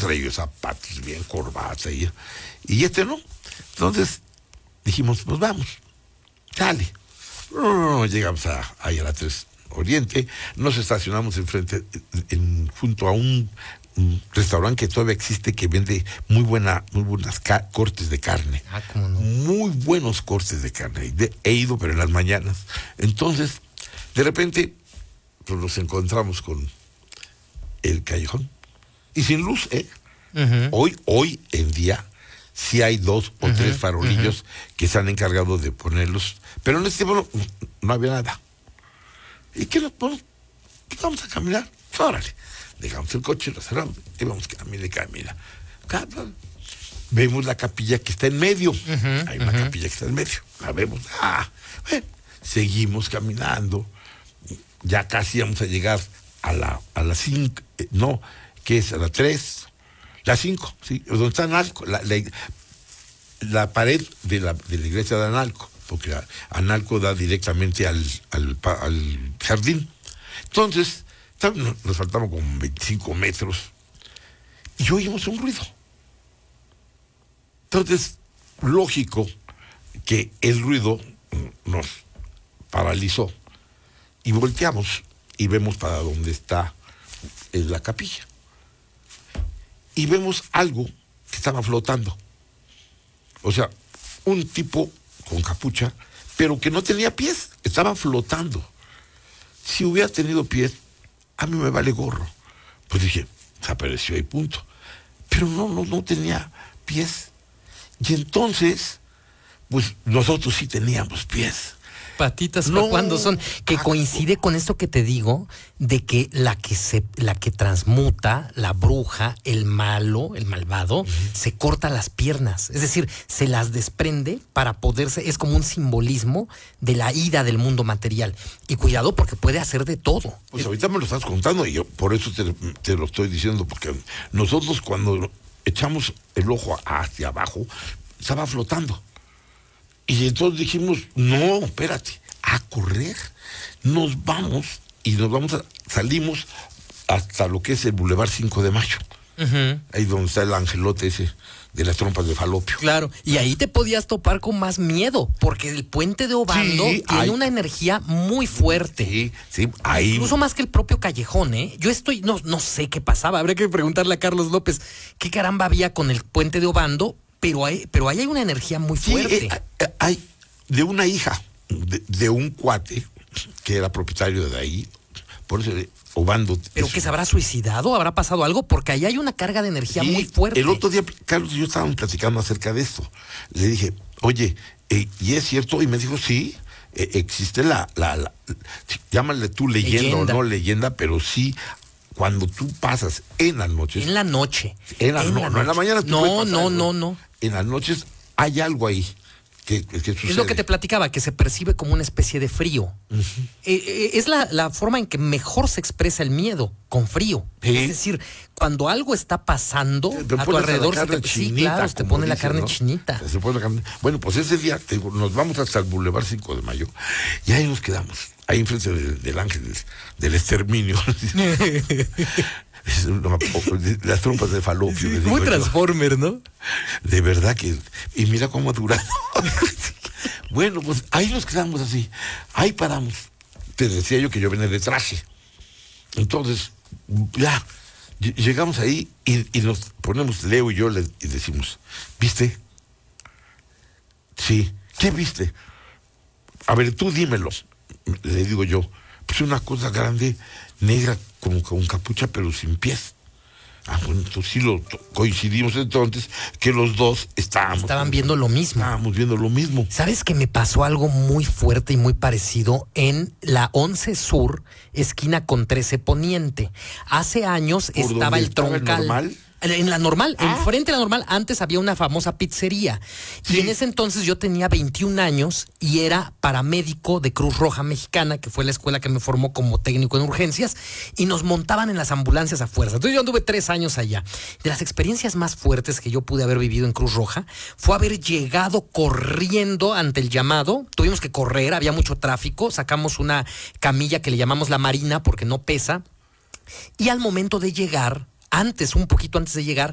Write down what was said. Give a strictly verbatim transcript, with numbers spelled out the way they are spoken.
traía zapatos bien, corbata, y, y este no. Entonces dijimos, pues vamos, dale. No, llegamos a, ahí a la tres Oriente, nos estacionamos enfrente, en, junto a un, un restaurante que todavía existe, que vende muy buena, muy buenas ca- cortes de carne. Ah, ¿cómo no? Muy buenos cortes de carne. De, he ido, pero en las mañanas. Entonces, de repente, pues nos encontramos con el callejón. Y sin luz, ¿eh? Uh-huh. Hoy, hoy en día, sí hay dos o uh-huh, tres farolillos uh-huh. que se han encargado de ponerlos. Pero en este tiempo no, no había nada. ¿Y qué nos ponemos? Pues vamos a caminar. Órale. Dejamos el coche, lo cerramos. Y vamos, camina, camina. Vemos la capilla que está en medio. Uh-huh, hay una uh-huh. capilla que está en medio. La vemos. Ah, bueno, seguimos caminando. Ya casi vamos a llegar a la a las cinco. Eh, no, ¿qué es? A las tres. Las cinco, sí. Donde está Analco. La, la, la pared de la, de la iglesia de Analco. Porque Analco da directamente al, al, al jardín. Entonces, nos faltaban como veinticinco metros y oímos un ruido. Entonces, lógico que el ruido nos paralizó y volteamos y vemos para dónde está la capilla. Y vemos algo que estaba flotando. O sea, un tipo con capucha, pero que no tenía pies, estaba flotando. Si hubiera tenido pies, a mí me vale gorro. Pues dije, se apareció ahí, punto. Pero no, no, no tenía pies. Y entonces, pues nosotros sí teníamos pies. Patitas, no, ¿cuándo son? Que coincide con esto que te digo, de que la que se, la que transmuta, la bruja, el malo, el malvado, uh-huh. se corta las piernas. Es decir, se las desprende para poderse, es como un simbolismo de la ida del mundo material. Y cuidado, porque puede hacer de todo. Pues ahorita me lo estás contando y yo por eso te, te lo estoy diciendo, porque nosotros cuando echamos el ojo hacia abajo, estaba flotando. Y entonces dijimos, no, espérate, a correr. Nos vamos y nos vamos a, salimos hasta lo que es el Boulevard cinco de Mayo. Uh-huh. Ahí donde está el angelote ese de las trompas de falopio. Claro, y ahí te podías topar con más miedo, porque el puente de Obando sí, tiene hay... una energía muy fuerte. Sí, sí, ahí. Incluso más que el propio callejón, ¿eh? Yo estoy, no, no sé qué pasaba, habría que preguntarle a Carlos López qué caramba había con el puente de Obando. Pero hay, pero ahí hay una energía muy fuerte. Sí, eh, hay de una hija, de, de un cuate, que era propietario de ahí, por eso de Obando. ¿Pero que se habrá suicidado? ¿Habrá pasado algo? Porque ahí hay una carga de energía sí, muy fuerte. El otro día, Carlos y yo estábamos platicando acerca de esto. Le dije, oye, eh, ¿y es cierto? Y me dijo, sí, eh, existe la, la, la, llámale tú leyenda, leyenda o no leyenda, pero sí. Cuando tú pasas en las noches. En la noche. En la, en no, la no en la mañana. Tú no, no, no, no. En las noches hay algo ahí que, que sucede. Es lo que te platicaba, que se percibe como una especie de frío. Uh-huh. Eh, es la, la forma en que mejor se expresa el miedo, con frío. ¿Sí? Es decir, cuando algo está pasando a tu alrededor, se te, chinita, sí, claro, te pone dicen, la carne ¿no? chinita. Se pone la carne. Bueno, pues ese día te digo, nos vamos hasta el Boulevard cinco de Mayo y ahí nos quedamos. Ahí enfrente del, del ángel del, del exterminio. Las trompas de falopio. Sí, muy Transformer, yo. ¿No? De verdad que... Y mira cómo ha durado. Bueno, pues ahí nos quedamos así. Ahí paramos. Te decía yo que yo venía de traje. Entonces, ya, llegamos ahí y, y nos ponemos, Leo y yo, le, y decimos, ¿viste? Sí. ¿Qué viste? A ver, tú dímelo. Le digo yo, pues una cosa grande, negra, como con capucha, pero sin pies. Ah, bueno, entonces sí lo coincidimos entonces, que los dos estábamos... Estaban viendo lo mismo. Estábamos viendo lo mismo. ¿Sabes que me pasó algo muy fuerte y muy parecido en la once Sur, esquina con trece Poniente? Hace años estaba el troncal... Normal? En la normal, ah. enfrente de la normal, antes había una famosa pizzería. Sí. Y en ese entonces yo tenía veintiún años y era paramédico de Cruz Roja Mexicana, que fue la escuela que me formó como técnico en urgencias, y nos montaban en las ambulancias a fuerza. Entonces yo anduve tres años allá. De las experiencias más fuertes que yo pude haber vivido en Cruz Roja fue haber llegado corriendo ante el llamado. Tuvimos que correr, había mucho tráfico, sacamos una camilla que le llamamos la Marina porque no pesa. Y al momento de llegar... Antes, un poquito antes de llegar,